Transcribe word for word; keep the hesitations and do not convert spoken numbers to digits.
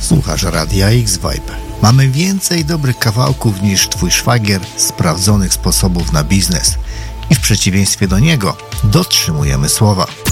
Słuchasz Radia X-Vibe. Mamy więcej dobrych kawałków niż twój szwagier sprawdzonych sposobów na biznes. I w przeciwieństwie do niego dotrzymujemy słowa.